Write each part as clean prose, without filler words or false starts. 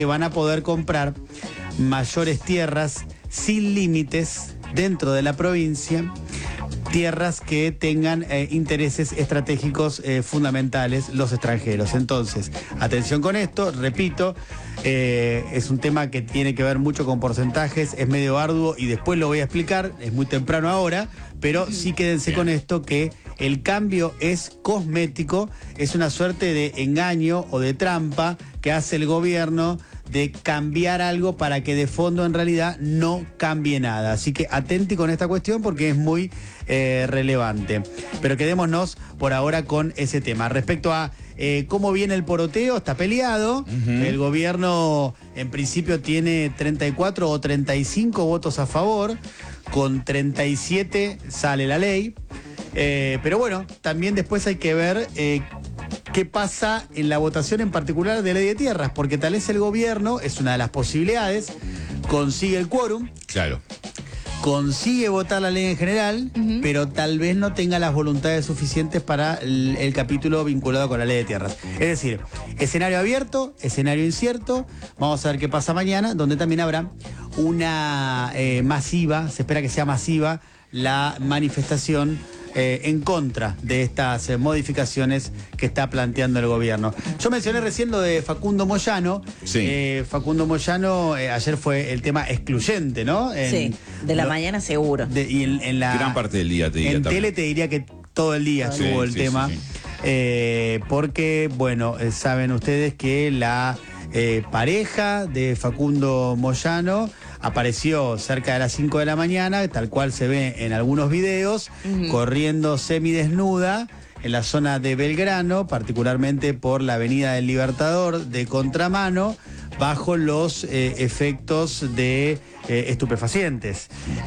que van a poder comprar mayores tierras sin límites dentro de la provincia, tierras que tengan intereses estratégicos fundamentales los extranjeros. Entonces, atención con esto, repito, es un tema que tiene que ver mucho con porcentajes, es medio arduo y después lo voy a explicar, es muy temprano ahora, pero sí quédense con esto que el cambio es cosmético, es una suerte de engaño o de trampa que hace el gobierno de cambiar algo para que de fondo en realidad no cambie nada. Así que atenti con esta cuestión porque es muy relevante. Pero quedémonos por ahora con ese tema. Respecto a cómo viene el poroteo, está peleado. El gobierno en principio tiene 34 o 35 votos a favor. Con 37 sale la ley. Pero bueno, también después hay que ver qué pasa en la votación en particular de ley de tierras, porque tal vez el gobierno, es una de las posibilidades, consigue el quórum. Claro. Consigue votar la ley en general, pero tal vez no tenga las voluntades suficientes para el capítulo vinculado con la ley de tierras. Es decir, escenario abierto, escenario incierto. Vamos a ver qué pasa mañana, donde también habrá una masiva, se espera que sea masiva, la manifestación en contra de estas modificaciones que está planteando el gobierno. Yo mencioné recién lo de Facundo Moyano. Sí. Facundo Moyano, ayer fue el tema excluyente, ¿no? Sí, de la mañana seguro. Y en la gran parte del día, te diría. En también. tele te diría que todo el día estuvo el tema. Porque, bueno, saben ustedes que la pareja de Facundo Moyano apareció cerca de las 5 de la mañana, tal cual se ve en algunos videos, corriendo semidesnuda en la zona de Belgrano, particularmente por la avenida del Libertador de contramano, bajo los efectos de estupefacientes.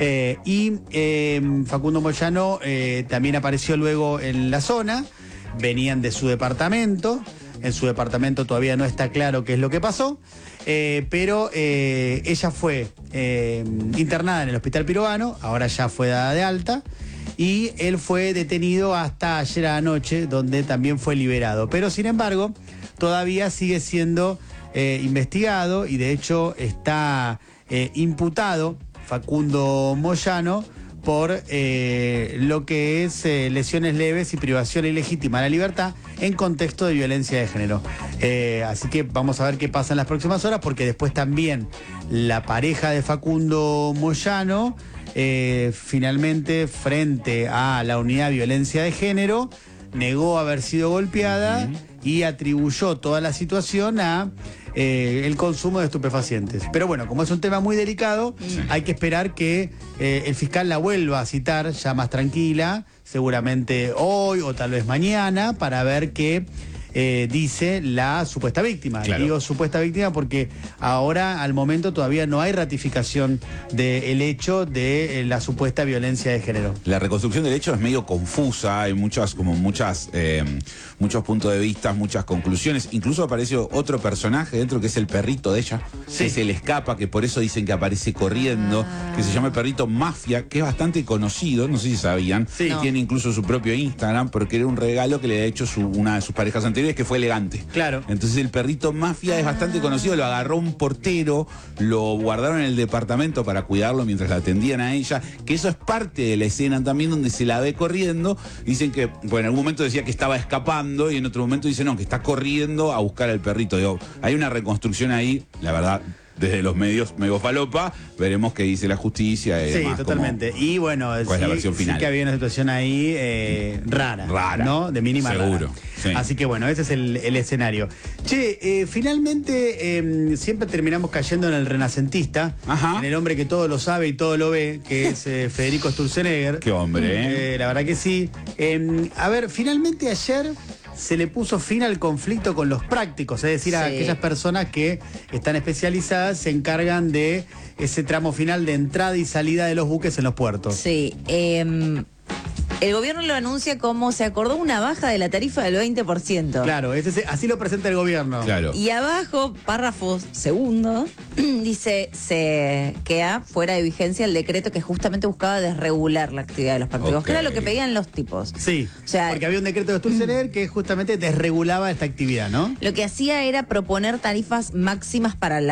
Facundo Moyano también apareció luego en la zona, venían de su departamento. En su departamento todavía no está claro qué es lo que pasó, pero ella fue internada en el Hospital Pirovano, ahora ya fue dada de alta, y él fue detenido hasta ayer anoche, donde también fue liberado. Pero sin embargo, todavía sigue siendo investigado y de hecho está imputado Facundo Moyano por lo que es lesiones leves y privación ilegítima de la libertad en contexto de violencia de género. Así que vamos a ver qué pasa en las próximas horas, porque después también la pareja de Facundo Moyano, finalmente frente a la unidad de violencia de género, negó haber sido golpeada y atribuyó toda la situación a el consumo de estupefacientes. Pero bueno, como es un tema muy delicado, hay que esperar que el fiscal la vuelva a citar ya más tranquila, seguramente hoy o tal vez mañana, para ver qué dice la supuesta víctima. Claro. Digo supuesta víctima porque ahora, al momento, todavía no hay ratificación del hecho de la supuesta violencia de género. La reconstrucción del hecho es medio confusa, hay muchos puntos de vista, muchas conclusiones. Incluso apareció otro personaje dentro que es el perrito de ella, que se le escapa, que por eso dicen que aparece corriendo, que se llama el perrito Mafia, que es bastante conocido, no sé si sabían. Sí. Tiene incluso su propio Instagram, porque era un regalo que le ha hecho una de sus parejas anteriores, que fue elegante. Claro. Entonces el perrito Mafia es bastante conocido, lo agarró un portero, lo guardaron en el departamento para cuidarlo mientras la atendían a ella, que eso es parte de la escena también donde se la ve corriendo. Dicen que, bueno, en algún momento decía que estaba escapando y en otro momento dice no, que está corriendo a buscar al perrito. Digo, hay una reconstrucción ahí, la verdad, desde los medios medio falopa, veremos qué dice la justicia. Sí, demás, totalmente. Y bueno, ¿cuál es la versión final? Sí que había una situación ahí rara, ¿no? De mínima seguro. Sí. Así que bueno, ese es el escenario. Che, finalmente siempre terminamos cayendo en el renacentista, en el hombre que todo lo sabe y todo lo ve, que es Federico Sturzenegger. Qué hombre, la verdad que sí. A ver, finalmente ayer se le puso fin al conflicto con los prácticos, es decir, a aquellas personas que están especializadas, se encargan de ese tramo final de entrada y salida de los buques en los puertos. Sí, El gobierno lo anuncia como se acordó una baja de la tarifa del 20%. Claro, así lo presenta el gobierno. Claro. Y abajo, párrafo segundo, dice, se queda fuera de vigencia el decreto que justamente buscaba desregular la actividad de los partidos, Ok. que era lo que pedían los tipos. Sí, O sea, porque había un decreto de Sturzenegger que justamente desregulaba esta actividad, ¿no? lo que hacía era proponer tarifas máximas para la